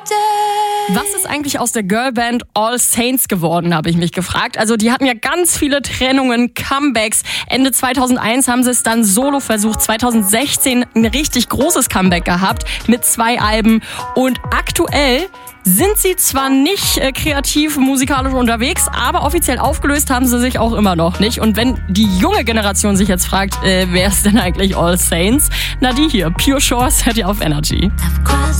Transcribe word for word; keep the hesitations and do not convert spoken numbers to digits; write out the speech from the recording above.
Was ist eigentlich aus der Girlband All Saints geworden, habe ich mich gefragt. Also die hatten ja ganz viele Trennungen, Comebacks. Ende zweitausendeins haben sie es dann solo versucht. zweitausendsechzehn ein richtig großes Comeback gehabt mit zwei Alben. Und aktuell sind sie zwar nicht äh, kreativ musikalisch unterwegs, aber offiziell aufgelöst haben sie sich auch immer noch nicht. Und wenn die junge Generation sich jetzt fragt, äh, wer ist denn eigentlich All Saints? Na die hier, Pure Shores, hört ihr auf Energy.